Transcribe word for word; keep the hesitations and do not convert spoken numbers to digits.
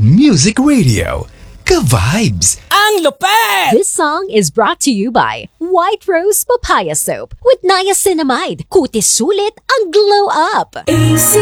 Music Radio. Ka-vibes! Ang lupet! This song is brought to you by White Rose Papaya Soap with niacinamide. Kutis sulit ang glow up. A C